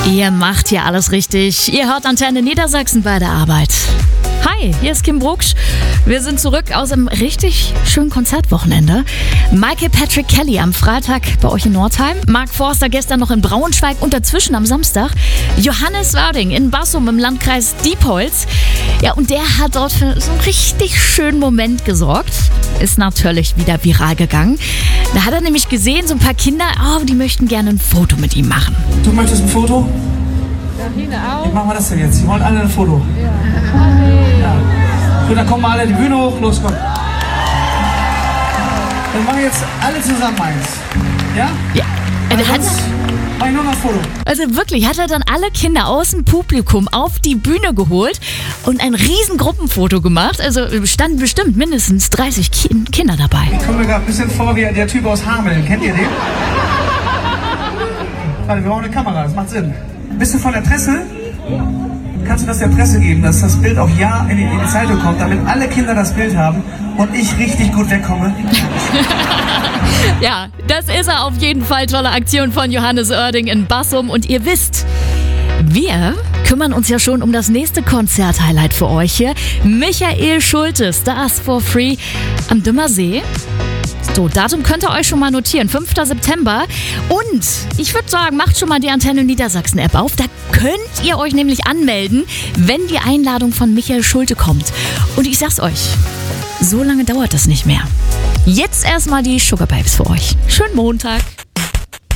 Ihr macht hier alles richtig. Ihr hört Antenne Niedersachsen bei der Arbeit. Hi, hier ist Kim Brucksch. Wir sind zurück aus einem richtig schönen Konzertwochenende. Michael Patrick Kelly am Freitag bei euch in Nordheim. Mark Forster gestern noch in Braunschweig und dazwischen am Samstag Johannes Oerding in Bassum im Landkreis Diepholz. Ja, und der hat dort für so einen richtig schönen Moment gesorgt. Ist natürlich wieder viral gegangen. Da hat er nämlich gesehen, so ein paar Kinder, die möchten gerne ein Foto mit ihm machen. Du möchtest ein Foto? Ja, Hine auch. Wie machen wir das denn jetzt? Sie wollen alle ein Foto. Ja. Gut, dann kommen wir alle die Bühne hoch. Los, komm. Dann machen wir jetzt alle zusammen eins. Ja? Ja. Mach ich nur noch ein Foto. Also wirklich, hat er dann alle Kinder aus dem Publikum auf die Bühne geholt und ein riesen Gruppenfoto gemacht. Also standen bestimmt mindestens 30 Kinder dabei. Ich komme mir gerade ein bisschen vor wie der Typ aus Hameln. Kennt ihr den? Warte, wir brauchen eine Kamera, das macht Sinn. Bist du von der Presse? Kannst du das der Presse geben, dass das Bild auch in die Zeitung kommt, damit alle Kinder das Bild haben und ich richtig gut wegkomme? Ja, das ist er auf jeden Fall. Tolle Aktion von Johannes Oerding in Bassum. Und ihr wisst, wir kümmern uns ja schon um das nächste Konzerthighlight für euch hier. Michael Schulte, Stars for Free am Dümmersee. So, Datum könnt ihr euch schon mal notieren, 5. September. Und ich würde sagen, macht schon mal die Antenne Niedersachsen App auf. Da könnt ihr euch nämlich anmelden, wenn die Einladung von Michael Schulte kommt. Und ich sag's euch, so lange dauert das nicht mehr. Jetzt erstmal die Sugar Babes für euch. Schönen Montag.